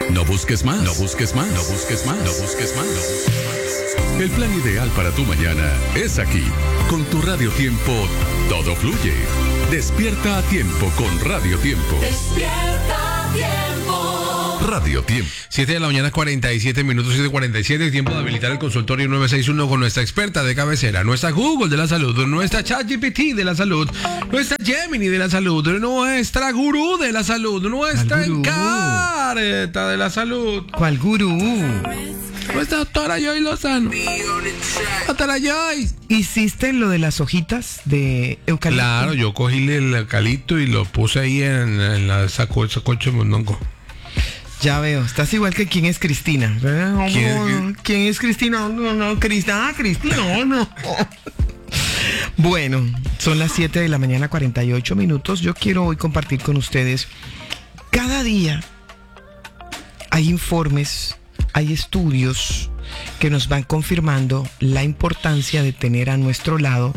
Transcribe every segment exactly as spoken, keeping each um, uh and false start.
No busques más, no busques más, no busques más, no busques más, no busques más. El plan ideal para tu mañana es aquí. Con tu Radio Tiempo, todo fluye. Despierta a tiempo con Radio Tiempo. Despierta a tiempo. Radio Tiempo. siete de la mañana, cuarenta y siete minutos, siete cuarenta y siete. Tiempo de habilitar el consultorio nueve seis uno con nuestra experta de cabecera, nuestra Google de la salud, nuestra ChatGPT de la salud, nuestra Gemini de la salud, nuestra gurú de la salud, nuestra encarta de la salud. ¿Cuál gurú? Nuestra doctora Joy Lozano. Doctora Joy. ¿Hiciste lo de las hojitas de eucalipto? Claro, yo cogí el eucalipto y lo puse ahí en, en la saco, sacocho de mondongo. Ya veo, estás igual que quién es Cristina. ¿Quién, ¿Quién es Cristina? No, no, Cristina, ah, Cristina, no, no. Bueno, son las siete de la mañana, cuarenta y ocho minutos. Yo quiero hoy compartir con ustedes. Cada día hay informes, hay estudios que nos van confirmando la importancia de tener a nuestro lado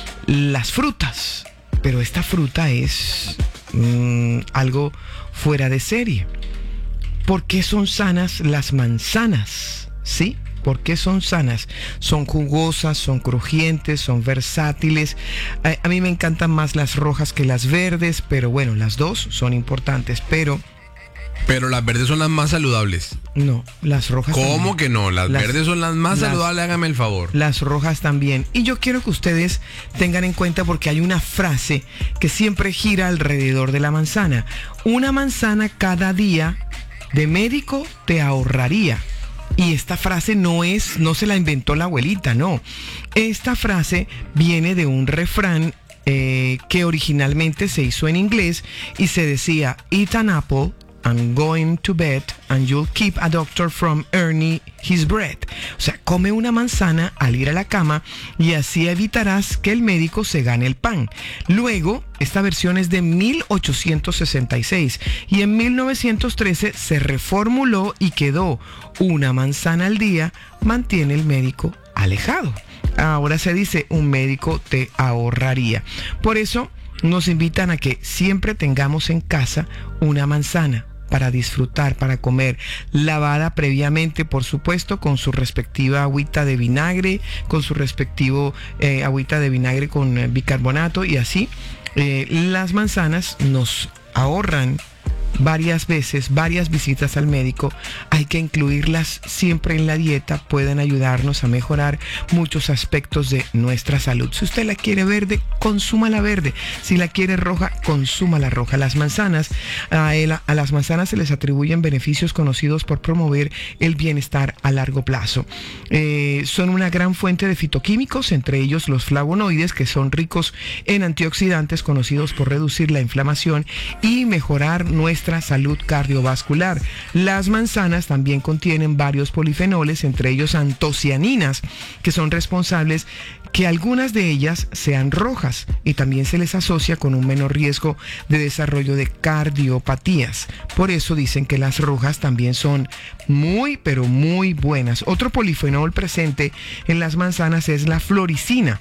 las frutas. Pero esta fruta es mmm, algo fuera de serie. ¿Por qué son sanas las manzanas? ¿Sí? ¿Por qué son sanas? Son jugosas, son crujientes, son versátiles. A, a mí me encantan más las rojas que las verdes, pero bueno, las dos son importantes, pero... Pero las verdes son las más saludables. No, las rojas ¿Cómo también. que no? Las, las verdes son las más las, saludables, hágame el favor. Las rojas también. Y yo quiero que ustedes tengan en cuenta porque hay una frase que siempre gira alrededor de la manzana. Una manzana cada día de médico te ahorraría. Y esta frase no es, no se la inventó la abuelita, no. Esta frase viene de un refrán eh, que originalmente se hizo en inglés y se decía, eat an apple and going to bed and you'll keep a doctor from earning his bread. O sea, come una manzana al ir a la cama y así evitarás que el médico se gane el pan. Luego, esta versión es de mil ochocientos sesenta y seis y en mil novecientos trece se reformuló y quedó una manzana al día mantiene el médico alejado. Ahora se dice un médico te ahorraría. Por eso nos invitan a que siempre tengamos en casa una manzana para disfrutar, para comer, lavada previamente, por supuesto, con su respectiva agüita de vinagre, con su respectivo eh, agüita de vinagre con eh, bicarbonato y así. Eh, las manzanas nos ahorran varias veces, varias visitas al médico. Hay que incluirlas siempre en la dieta, pueden ayudarnos a mejorar muchos aspectos de nuestra salud. Si usted la quiere verde, consuma la verde. Si la quiere roja, consuma la roja. Las manzanas, a, el, a las manzanas se les atribuyen beneficios conocidos por promover el bienestar a largo plazo. Eh, son una gran fuente de fitoquímicos, entre ellos los flavonoides, que son ricos en antioxidantes conocidos por reducir la inflamación y mejorar nuestra salud cardiovascular. Las manzanas también contienen varios polifenoles, entre ellos antocianinas, que son responsables que algunas de ellas sean rojas y también se les asocia con un menor riesgo de desarrollo de cardiopatías. Por eso dicen que las rojas también son muy, pero muy buenas. Otro polifenol presente en las manzanas es la floricina.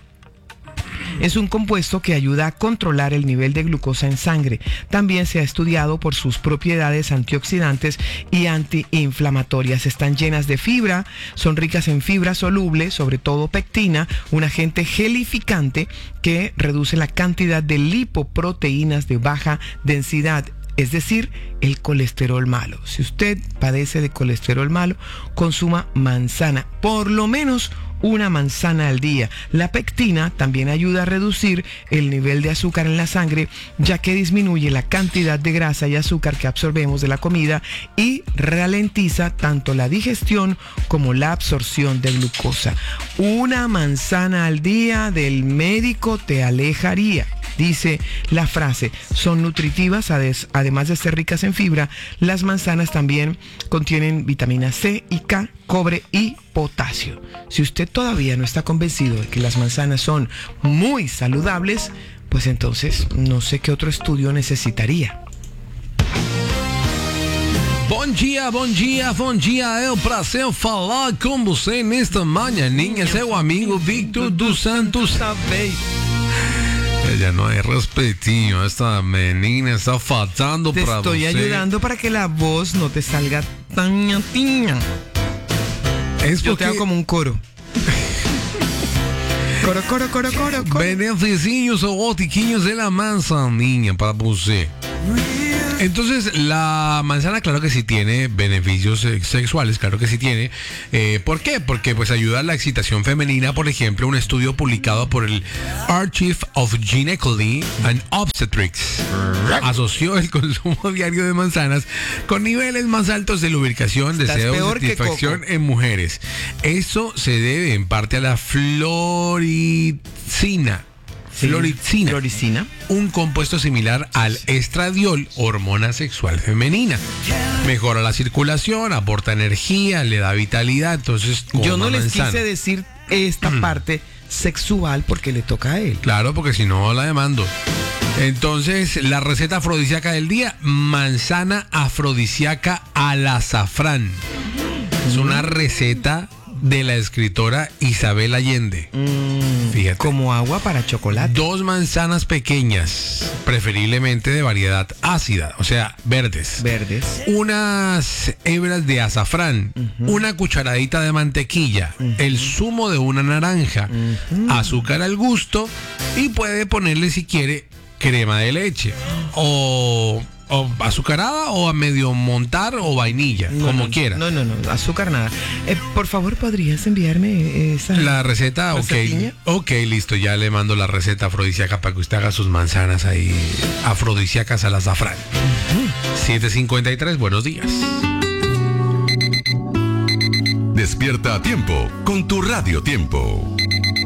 Es un compuesto que ayuda a controlar el nivel de glucosa en sangre. También se ha estudiado por sus propiedades antioxidantes y antiinflamatorias. Están llenas de fibra, son ricas en fibra soluble, sobre todo pectina, un agente gelificante que reduce la cantidad de lipoproteínas de baja densidad, es decir, el colesterol malo. Si usted padece de colesterol malo, consuma manzana, por lo menos una manzana al día. La pectina también ayuda a reducir el nivel de azúcar en la sangre, ya que disminuye la cantidad de grasa y azúcar que absorbemos de la comida y ralentiza tanto la digestión como la absorción de glucosa. Una manzana al día del médico te alejaría. Dice la frase, son nutritivas, además de ser ricas en fibra. Las manzanas también contienen vitamina C y K, cobre y potasio. Si usted todavía no está convencido de que las manzanas son muy saludables, pues entonces no sé qué otro estudio necesitaría. Bom dia, bom dia, bom dia. É um prazer falar com você nesta manhãinha. Seu amigo Victor dos Santos. Ya no hay respetillo. Esta menina está faltando Te para estoy usted. ayudando para que la voz no te salga tan ñatiña. Es Yo porque te hago como un coro. Coro, coro, coro, coro, coro. beneficios o botiquillos de la manzanilla para usted. Entonces, la manzana, claro que sí tiene beneficios eh, sexuales, claro que sí tiene. Eh, ¿Por qué? Porque pues ayuda a la excitación femenina. Por ejemplo, un estudio publicado por el Archive of Gynecology and Obstetrics asoció el consumo diario de manzanas con niveles más altos de lubricación, Estás deseo peor y que satisfacción Coco. en mujeres. Eso se debe en parte a la floricina. Sí, Floricina. Floricina. Un compuesto similar al estradiol, hormona sexual femenina. Mejora la circulación, aporta energía, le da vitalidad. Entonces, Yo coma no les manzana. quise decir esta parte sexual porque le toca a él. Claro, porque si no la demando. Entonces, la receta afrodisíaca del día: manzana afrodisíaca al azafrán. Es una receta de la escritora Isabel Allende. Mm, Fíjate. Como agua para chocolate. Dos manzanas pequeñas, preferiblemente de variedad ácida, o sea, verdes. Verdes. Unas hebras de azafrán, una cucharadita de mantequilla, el zumo de una naranja, azúcar al gusto y puede ponerle, si quiere, crema de leche o, o azucarada o a medio montar o vainilla, No, como no, quiera. No, no, no, azúcar nada. Eh, por favor, ¿podrías enviarme esa? La receta, ok. ¿Recetiña? Ok, listo, ya le mando la receta afrodisíaca para que usted haga sus manzanas ahí afrodisíacas al azafrán. siete cincuenta y tres, buenos días. Despierta a tiempo con tu Radio Tiempo.